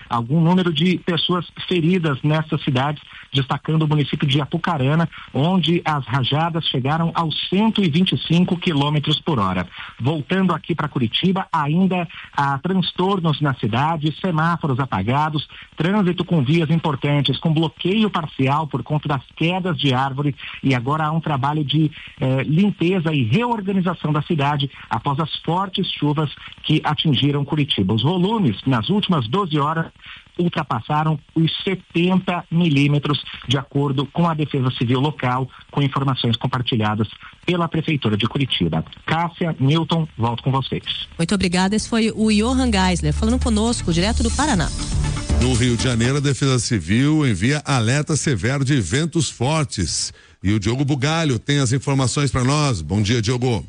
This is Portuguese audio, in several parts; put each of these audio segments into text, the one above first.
algum número de pessoas feridas nessas cidades, destacando o município de Apucarana, onde as rajadas chegaram aos 125 quilômetros por hora. Voltando aqui para Curitiba, ainda há transtornos na cidade, semáforos apagados, trânsito com vias importantes, com bloqueio parcial por conta das quedas de árvore, e agora há um trabalho de limpeza e reorganização da cidade após as fortes chuvas que atingiram Curitiba. Os volumes nas últimas 12 horas ultrapassaram os 70 milímetros, de acordo com a Defesa Civil local, com informações compartilhadas pela Prefeitura de Curitiba. Cássia, Newton, volto com vocês. Muito obrigada. Esse foi o Johan Geisler falando conosco, direto do Paraná. No Rio de Janeiro, a Defesa Civil envia alerta severo de ventos fortes. E o Diogo Bugalho tem as informações para nós. Bom dia, Diogo.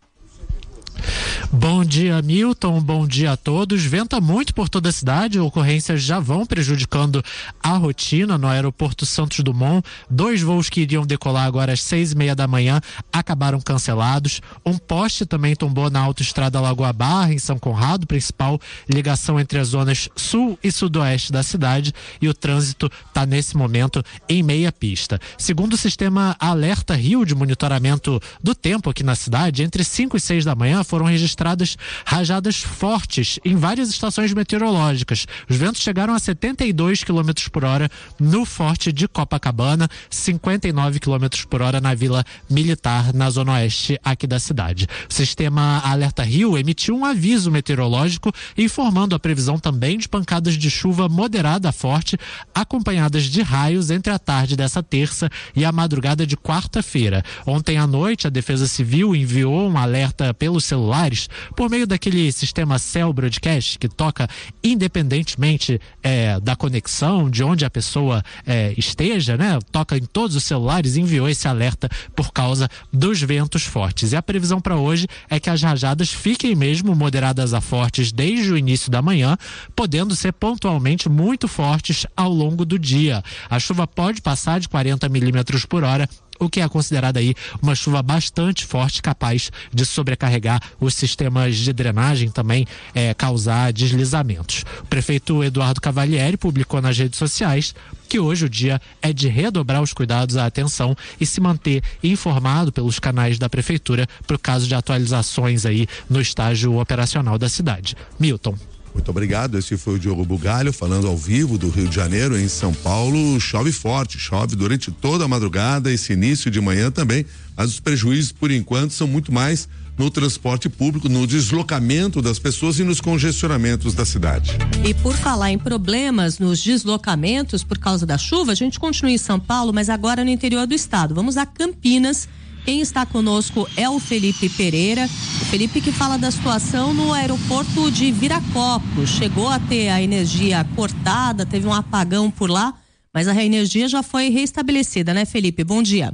Bom dia, Milton, bom dia a todos. Venta muito por toda a cidade, ocorrências já vão prejudicando a rotina no aeroporto Santos Dumont. 2 voos que iriam decolar agora às 6:30 da manhã acabaram cancelados. Um poste também tombou na autoestrada Lagoa Barra, em São Conrado, principal ligação entre as zonas sul e sudoeste da cidade, e o trânsito está nesse momento em meia pista. Segundo o sistema Alerta Rio de monitoramento do tempo aqui na cidade, entre 5 e 6 da manhã foram registradas rajadas fortes em várias estações meteorológicas. Os ventos chegaram a 72 km por hora no Forte de Copacabana, 59 km por hora na Vila Militar, na zona oeste aqui da cidade. O sistema Alerta Rio emitiu um aviso meteorológico informando a previsão também de pancadas de chuva moderada a forte, acompanhadas de raios entre a tarde dessa terça e a madrugada de quarta-feira. Ontem à noite, a Defesa Civil enviou um alerta pelos celulares por meio daquele sistema Cell Broadcast que toca independentemente da conexão, de onde a pessoa esteja, né? Toca em todos os celulares, enviou esse alerta por causa dos ventos fortes. E a previsão para hoje é que as rajadas fiquem mesmo moderadas a fortes desde o início da manhã, podendo ser pontualmente muito fortes ao longo do dia. A chuva pode passar de 40 milímetros por hora, o que é considerado aí uma chuva bastante forte, capaz de sobrecarregar os sistemas de drenagem, também causar deslizamentos. O prefeito Eduardo Cavalieri publicou nas redes sociais que hoje o dia é de redobrar os cuidados, a atenção e se manter informado pelos canais da prefeitura para o caso de atualizações aí no estágio operacional da cidade. Milton. Muito obrigado, esse foi o Diogo Bugalho falando ao vivo do Rio de Janeiro. Em São Paulo chove forte, chove durante toda a madrugada, esse início de manhã também, mas os prejuízos por enquanto são muito mais no transporte público, no deslocamento das pessoas e nos congestionamentos da cidade. E por falar em problemas nos deslocamentos por causa da chuva, a gente continua em São Paulo, mas agora no interior do estado. Vamos a Campinas. Quem está conosco é o Felipe Pereira. O Felipe que fala da situação no aeroporto de Viracopos. Chegou a ter a energia cortada, teve um apagão por lá, mas a energia já foi restabelecida, né, Felipe? Bom dia.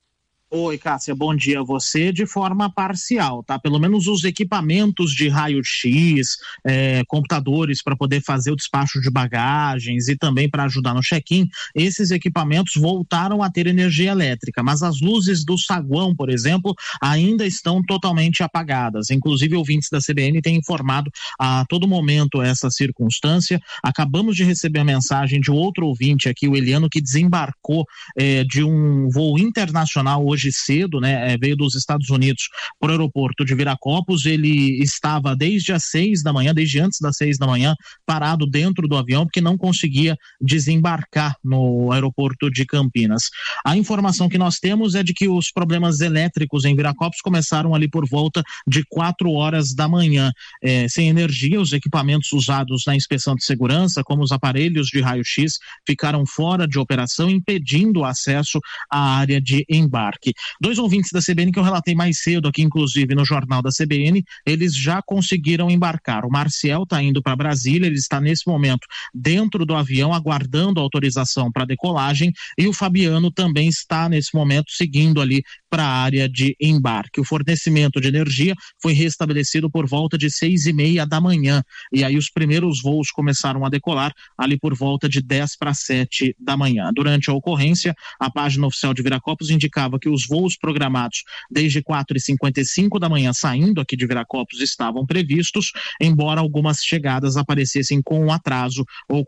Oi, Cássia, bom dia a você. De forma parcial, tá? Pelo menos os equipamentos de raio-x, computadores para poder fazer o despacho de bagagens e também para ajudar no check-in, esses equipamentos voltaram a ter energia elétrica, mas as luzes do saguão, por exemplo, ainda estão totalmente apagadas. Inclusive, ouvintes da CBN têm informado a todo momento essa circunstância. Acabamos de receber a mensagem de outro ouvinte aqui, o Eliano, que desembarcou de um voo internacional hoje cedo, né? Veio dos Estados Unidos para o aeroporto de Viracopos. Ele estava desde as 6 da manhã, desde antes das 6 da manhã, parado dentro do avião porque não conseguia desembarcar no aeroporto de Campinas. A informação que nós temos é de que os problemas elétricos em Viracopos começaram ali por volta de 4 horas da manhã. Sem energia, os equipamentos usados na inspeção de segurança, como os aparelhos de raio-x, ficaram fora de operação, impedindo o acesso à área de embarque. 2 ouvintes da CBN que eu relatei mais cedo aqui, inclusive no jornal da CBN, eles já conseguiram embarcar. O Marcial está indo para Brasília, ele está nesse momento dentro do avião aguardando autorização para decolagem, e o Fabiano também está nesse momento seguindo ali para a área de embarque. O fornecimento de energia foi restabelecido por volta de 6:30 da manhã, e aí os primeiros voos começaram a decolar ali por volta de 10 para 7 da manhã. Durante a ocorrência, a página oficial de Viracopos indicava que os voos programados desde 4:55 da manhã saindo aqui de Viracopos estavam previstos, embora algumas chegadas aparecessem com atraso ou